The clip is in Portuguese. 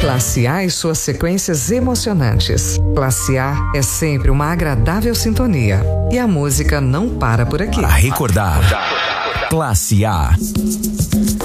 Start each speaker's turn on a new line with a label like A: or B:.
A: Classe A e suas sequências emocionantes. Classe A é sempre uma agradável sintonia. E a música não para por aqui.
B: Para recordar, Classe A.